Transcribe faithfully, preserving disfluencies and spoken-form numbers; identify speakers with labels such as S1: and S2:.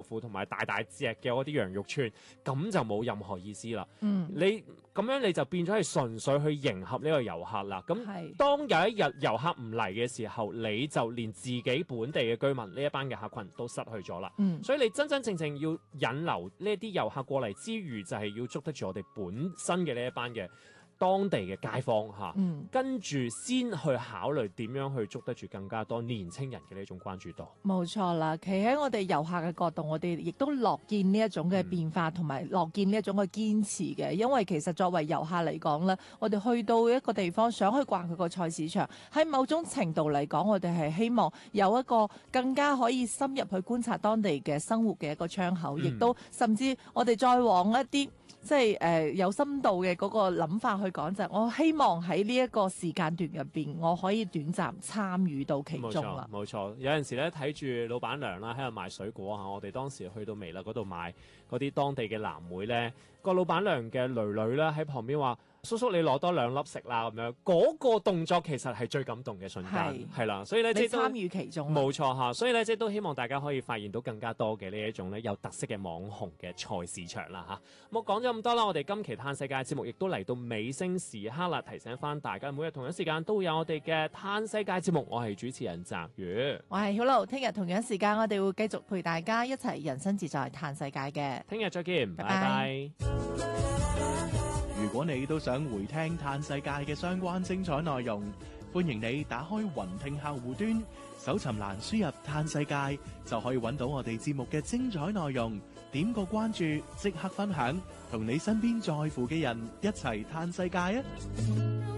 S1: 褲同埋大大隻嘅嗰啲羊肉串，咁就冇任何意思啦。
S2: 嗯，
S1: 你咁樣你就變咗係純粹去迎合呢個遊客啦。咁當有一日遊客唔嚟嘅時候，你就連自己本地嘅居民呢一班嘅客群都失去咗啦。
S2: 嗯，
S1: 所以你真真正正要引流呢啲遊客過嚟之餘，就係要捉得住我哋本身嘅呢一班嘅當地嘅街坊嚇，
S2: 嗯，
S1: 跟住先去考慮點樣去捉得住更加多年青人嘅呢種關注度。
S2: 冇錯啦，企喺我哋遊客嘅角度，我哋亦都樂見呢一種嘅變化，同埋樂見呢一種嘅堅持嘅。因為其實作為遊客嚟講咧，我哋去到一個地方，想去逛佢個菜市場，喺某種程度嚟講，我哋係希望有一個更加可以深入去觀察當地嘅生活嘅一個窗口，亦、嗯、都甚至我哋再往一啲。即係誒、呃、有深度嘅嗰個諗法去講，就係我希望喺呢一個時間段入邊，我可以短暫參與到其中啦。
S1: 冇錯，有陣時咧睇住老闆娘啦喺度賣水果嚇，我哋當時去到微辣嗰度買嗰啲當地嘅藍莓咧，個老闆娘嘅囡囡咧喺旁邊話：叔叔你攞多兩粒食啦咁樣，嗰、那個動作其實係最感動嘅瞬間，係啦，所以咧即係
S2: 參與其中，
S1: 冇錯嚇，所以咧即係都希望大家可以發現到更加多嘅呢一種咧有特色嘅網紅嘅菜市場啦嚇。咁我講咗咁多啦，我哋今期嘆世界節目亦都嚟到尾聲時刻啦，提醒翻大家每日同一時間都會有我哋嘅嘆世界節目，我係主持人澤宇，
S2: 我係曉露，聽日同樣時間我哋會繼續陪大家一齊人生自在嘆世界嘅，
S1: 聽日再見，拜拜。拜拜。
S3: 如果你都想回聽嘆世界嘅相關精彩內容，歡迎你打開雲聽客戶端，搜尋欄輸入嘆世界，就可以揾到我哋節目嘅精彩內容。點個關注，即刻分享，同你身邊在乎嘅人一齊嘆世界啊！